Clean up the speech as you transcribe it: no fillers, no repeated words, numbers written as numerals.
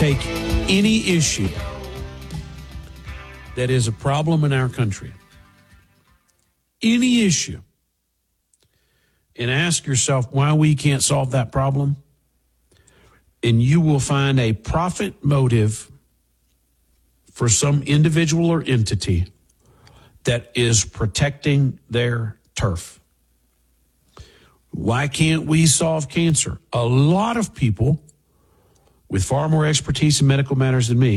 take any issue that is a problem in our country, any issue, and ask yourself why we can't solve that problem, and you will find a profit motive for some individual or entity that is protecting their turf. Why can't we solve cancer? A lot of people with far more expertise in medical matters than me